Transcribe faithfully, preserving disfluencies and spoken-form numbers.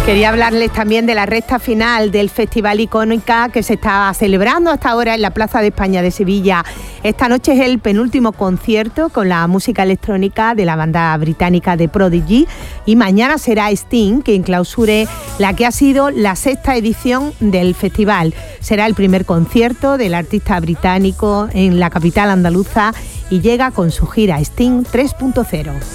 Quería hablarles también de la recta final del Festival Icónica que se está celebrando hasta ahora en la Plaza de España de Sevilla. Esta noche es el penúltimo concierto con la música electrónica de la banda británica The Prodigy y mañana será Sting quien clausure la que ha sido la sexta edición del festival. Será el primer concierto del artista británico en la capital andaluza y llega con su gira Sting tres punto cero.